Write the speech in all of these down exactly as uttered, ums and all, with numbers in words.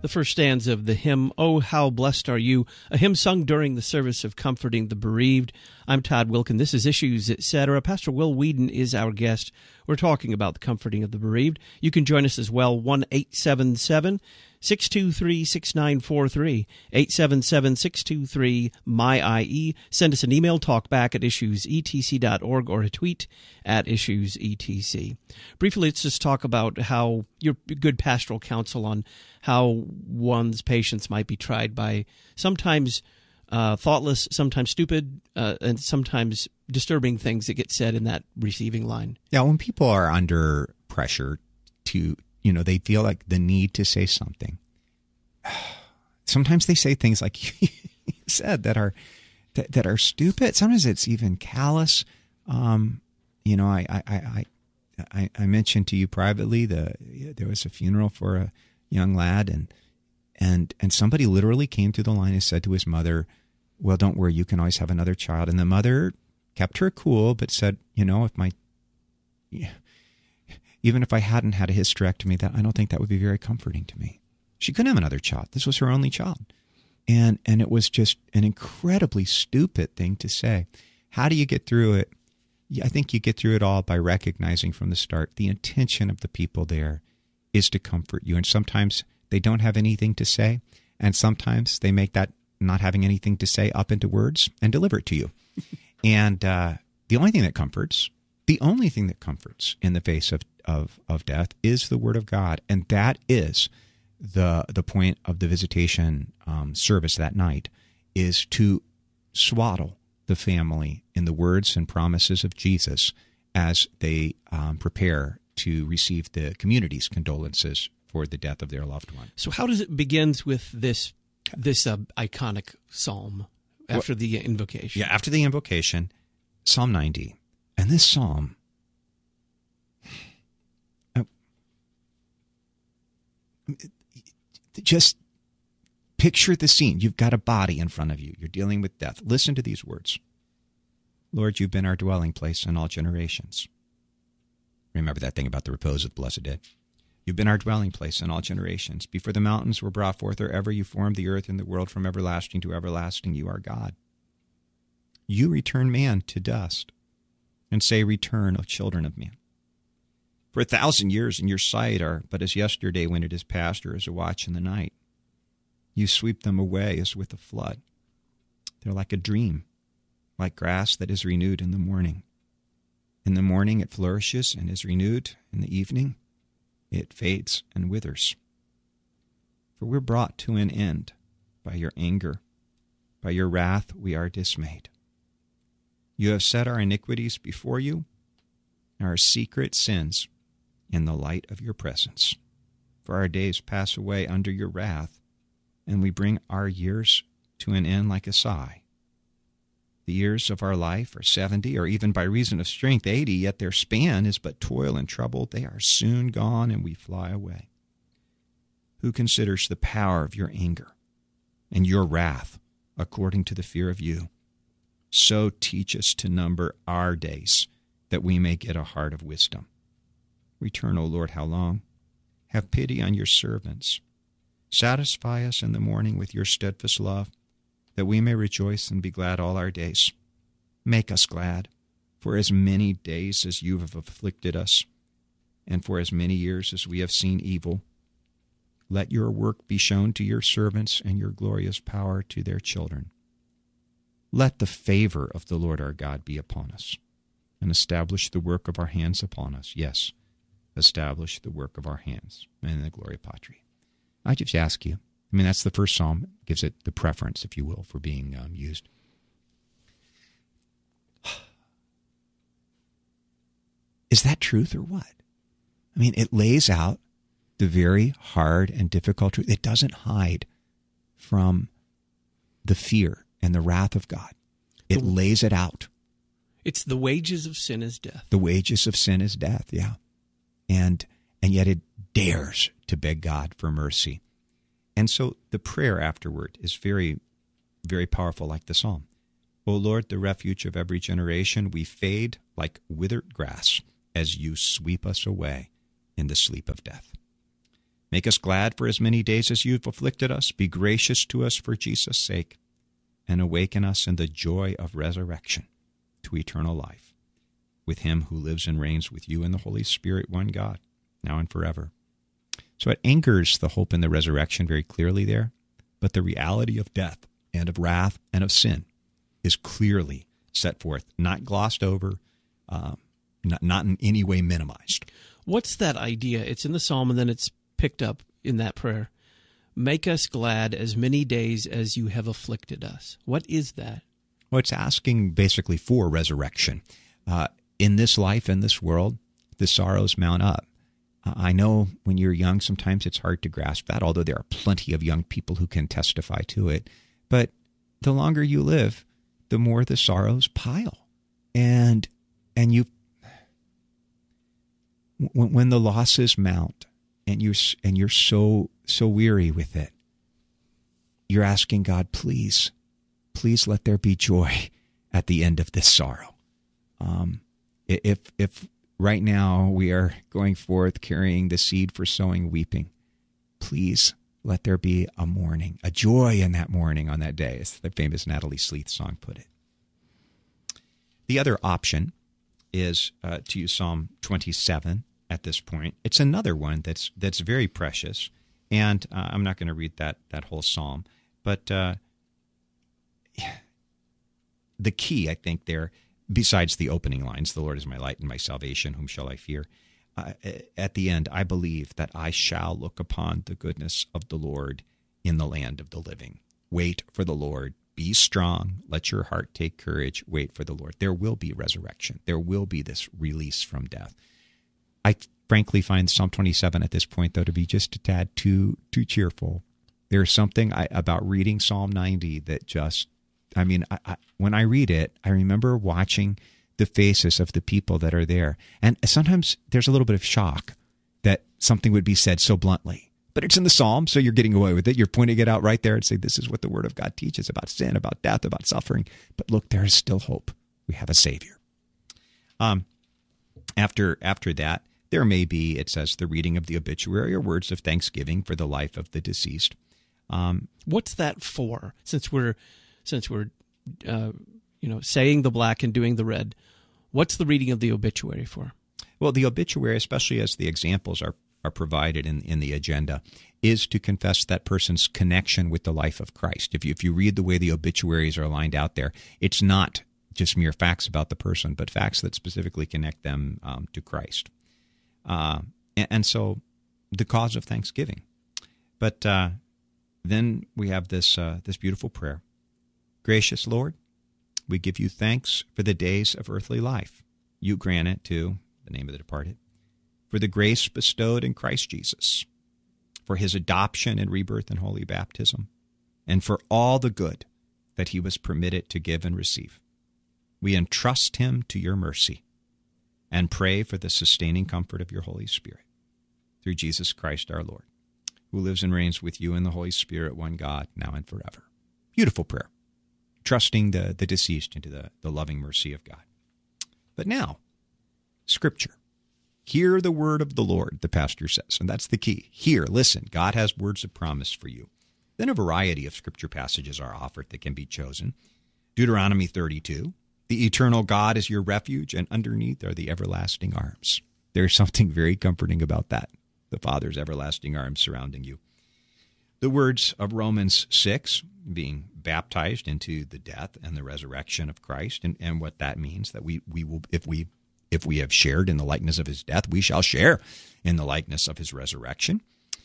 The first stanza of the hymn, "Oh, How Blessed Are You," a hymn sung during the service of Comforting the Bereaved. I'm Todd Wilkin. This is Issues, et cetera. Pastor Will Whedon is our guest. We're talking about the comforting of the bereaved. You can join us as well, one eight seven seven, six two three, six nine four three, eight seven seven, six two three, M Y I E. Send us an email, talkback at issues e t c dot org, or a tweet at issues e t c. Briefly, let's just talk about how your good pastoral counsel on how one's patients might be tried by sometimes uh, thoughtless, sometimes stupid, uh, and sometimes disturbing things that get said in that receiving line. Yeah, when people are under pressure to, you know, they feel like the need to say something. Sometimes they say things like you said that are that, that are stupid. Sometimes it's even callous. Um, you know, I I, I I I mentioned to you privately the there was a funeral for a young lad, and and and somebody literally came through the line and said to his mother, "Well, don't worry, you can always have another child." And the mother kept her cool, but said, "You know, if my even if I hadn't had a hysterectomy, that I don't think that would be very comforting to me." She couldn't have another child. This was her only child, and and it was just an incredibly stupid thing to say. How do you get through it? I think you get through it all by recognizing from the start the intention of the people there is to comfort you. And sometimes they don't have anything to say, and sometimes they make that not having anything to say up into words and deliver it to you. And uh, the only thing that comforts, the only thing that comforts in the face of, of, of death is the Word of God. And that is the the point of the visitation um, service that night, is to swaddle the family in the words and promises of Jesus as they um, prepare to receive the community's condolences for the death of their loved one. So how does it begins with this this uh, iconic psalm after well, the invocation? Yeah, after the invocation, Psalm ninety. And this psalm, uh, just picture the scene. You've got a body in front of you. You're dealing with death. Listen to these words. "Lord, you've been our dwelling place in all generations." Remember that thing about the repose of the blessed dead. "You've been our dwelling place in all generations. Before the mountains were brought forth, or ever you formed the earth and the world, from everlasting to everlasting, you are God. You return man to dust, and say, Return, O children of man. For a thousand years in your sight are but as yesterday when it is past, or as a watch in the night. You sweep them away as with a flood. They're like a dream, like grass that is renewed in the morning. In the morning it flourishes and is renewed. In the evening it fades and withers. For we're brought to an end by your anger. By your wrath we are dismayed. You have set our iniquities before you, our secret sins in the light of your presence. For our days pass away under your wrath, and we bring our years to an end like a sigh. The years of our life are seventy, or even by reason of strength eighty, yet their span is but toil and trouble. They are soon gone, and we fly away. Who considers the power of your anger and your wrath according to the fear of you? So teach us to number our days, that we may get a heart of wisdom. Return, O Lord, how long? Have pity on your servants. Satisfy us in the morning with your steadfast love, that we may rejoice and be glad all our days. Make us glad for as many days as you have afflicted us, and for as many years as we have seen evil. Let your work be shown to your servants, and your glorious power to their children. Let the favor of the Lord our God be upon us, and establish the work of our hands upon us. Yes, establish the work of our hands, and the Gloria Patri. I just ask you, I mean, that's the first psalm, gives it the preference, if you will, for being um, used. Is that truth or what? I mean, it lays out the very hard and difficult truth. It doesn't hide from the fear and the wrath of God. It the, lays it out. It's the wages of sin is death. The wages of sin is death, yeah. And and yet it dares to beg God for mercy. And so the prayer afterward is very, very powerful, like the psalm. O Lord, the refuge of every generation, we fade like withered grass as you sweep us away in the sleep of death. Make us glad for as many days as you've afflicted us. Be gracious to us for Jesus' sake, and awaken us in the joy of resurrection to eternal life, with him who lives and reigns with you in the Holy Spirit, one God, now and forever. So it anchors the hope in the resurrection very clearly there, but the reality of death and of wrath and of sin is clearly set forth, not glossed over, uh, not, not in any way minimized. What's that idea? It's in the psalm, and then it's picked up in that prayer. Make us glad as many days as you have afflicted us. What is that? Well, it's asking basically for resurrection. Uh, in this life, in this world, the sorrows mount up. Uh, I know when you're young, sometimes it's hard to grasp that, although there are plenty of young people who can testify to it. But the longer you live, the more the sorrows pile. And and you, when, when the losses mount, and you're and you're so so weary with it, you're asking God, please, please let there be joy at the end of this sorrow. Um, if if right now we are going forth carrying the seed for sowing, weeping, please let there be a mourning, a joy in that mourning on that day, as the famous Natalie Sleeth song put it. The other option is uh, to use Psalm twenty-seven. At this point, it's another one that's that's very precious, and uh, I'm not going to read that that whole psalm, but uh, the key, I think, there, besides the opening lines, "The Lord is my light and my salvation; whom shall I fear?" Uh, at the end, I believe that I shall look upon the goodness of the Lord in the land of the living. Wait for the Lord. Be strong. Let your heart take courage. Wait for the Lord. There will be resurrection. There will be this release from death. I frankly find Psalm twenty-seven at this point, though, to be just a tad too too cheerful. There's something I, about reading Psalm ninety that just, I mean, I, I, when I read it, I remember watching the faces of the people that are there. And sometimes there's a little bit of shock that something would be said so bluntly. But it's in the Psalm, so you're getting away with it. You're pointing it out right there and say, this is what the Word of God teaches about sin, about death, about suffering. But look, there is still hope. We have a Savior. Um, after after that, there may be, it says, the reading of the obituary or words of thanksgiving for the life of the deceased. Um, What's that for? Since we're, since we're, uh, you know, saying the black and doing the red, what's the reading of the obituary for? Well, the obituary, especially as the examples are are provided in, in the agenda, is to confess that person's connection with the life of Christ. If you, if you read the way the obituaries are lined out there, it's not just mere facts about the person, but facts that specifically connect them um, to Christ. Uh, and, and so the cause of thanksgiving. But uh, then we have this uh, this beautiful prayer. Gracious Lord, we give you thanks for the days of earthly life. You grant it to the name of the departed, for the grace bestowed in Christ Jesus, for his adoption and rebirth and holy baptism, and for all the good that he was permitted to give and receive. We entrust him to your mercy and pray for the sustaining comfort of your Holy Spirit, through Jesus Christ our Lord, who lives and reigns with you in the Holy Spirit, one God, now and forever. Beautiful prayer, trusting the, the deceased into the, the loving mercy of God. But now, Scripture. Hear the word of the Lord, the pastor says, and that's the key. Hear, listen. God has words of promise for you. Then a variety of Scripture passages are offered that can be chosen. Deuteronomy thirty-two, the eternal God is your refuge, and underneath are the everlasting arms. There's something very comforting about that, the Father's everlasting arms surrounding you. The words of Romans six, being baptized into the death and the resurrection of Christ, and, and what that means, that we, we will, if we If we have shared in the likeness of his death, we shall share in the likeness of his resurrection.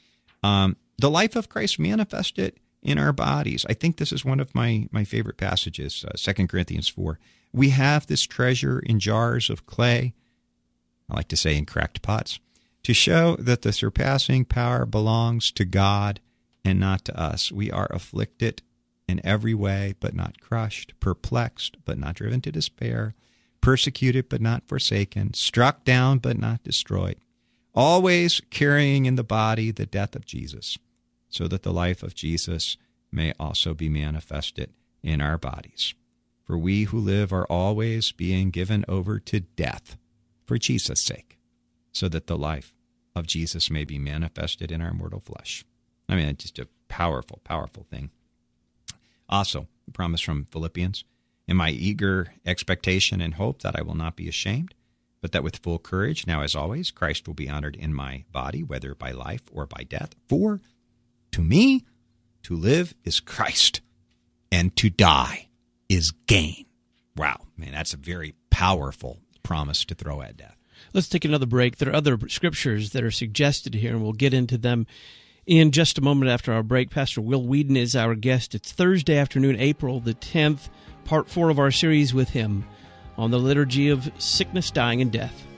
Um, the life of Christ manifested in our bodies. I think this is one of my, my favorite passages, uh, Second Corinthians four. We have this treasure in jars of clay, I like to say in cracked pots, to show that the surpassing power belongs to God and not to us. We are afflicted in every way, but not crushed, perplexed, but not driven to despair, persecuted but not forsaken, struck down but not destroyed, always carrying in the body the death of Jesus, so that the life of Jesus may also be manifested in our bodies. For we who live are always being given over to death for Jesus' sake, so that the life of Jesus may be manifested in our mortal flesh. I mean, it's just a powerful, powerful thing. Also, the promise from Philippians, in my eager expectation and hope that I will not be ashamed, but that with full courage, now as always, Christ will be honored in my body, whether by life or by death. For to me, to live is Christ, and to die is gain. Wow, man, that's a very powerful promise to throw at death. Let's take another break. There are other scriptures that are suggested here, and we'll get into them in just a moment after our break. Pastor Will Weedon is our guest. It's Thursday afternoon, April the tenth, part four of our series with him on the liturgy of sickness, dying, and death.